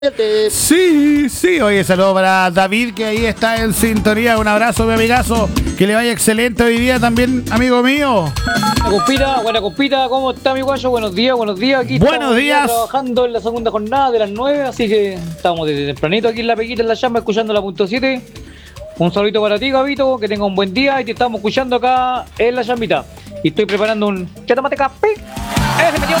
Sí, sí, oye, saludo para David que ahí está en sintonía. Un abrazo, mi amigazo. Que le vaya excelente hoy día también, amigo mío. Buena compita, ¿cómo está mi guayo? Buenos días. Aquí Buenos estamos ya días. trabajando en la segunda jornada de las 9, así que estamos desde tempranito aquí en la Pequita, en la Chamba, escuchando la punto 7. Un saludito para ti, Gabito, que tenga un buen día y te estamos escuchando acá en la Chambita. Y estoy preparando un chatamate café. ¡Se metió!